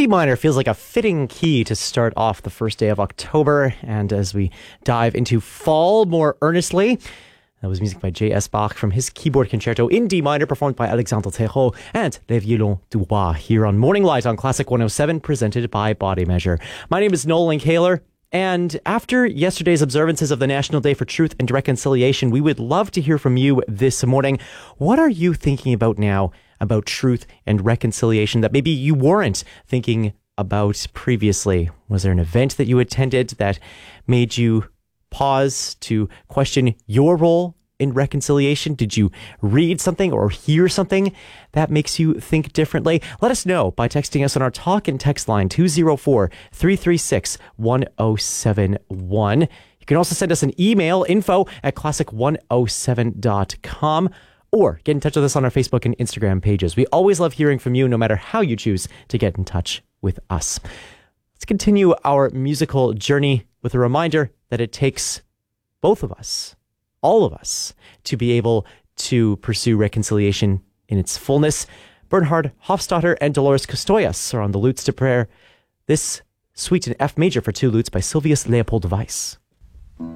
D minor feels like a fitting key to start off the first day of October, and as we dive into fall more earnestly, that was music by J.S. Bach from his keyboard concerto in D minor, performed by Alexandre Thérault and Les Violons du Roi here on Morning Light on Classic 107, presented by Body Measure. My name is Nolan Kaler, and after yesterday's observances of the National Day for Truth and Reconciliation, we would love to hear from you this morning. What are you thinking about now about truth and reconciliation that maybe you weren't thinking about previously? Was there an event that you attended that made you pause to question your role in reconciliation? Did you read something or hear something that makes you think differently? Let us know by texting us on our talk and text line 204-336-1071. You can also send us an email, info@classic107.com, or get in touch with us on our Facebook and Instagram pages. We always love hearing from you, no matter how you choose to get in touch with us. Let's continue our musical journey with a reminder that it takes both of us, all of us, to be able to pursue reconciliation in its fullness. Bernhard Hofstadter and Dolores Costoyas are on the lutes to prayer. This suite in F major for two lutes by Sylvius Leopold Weiss.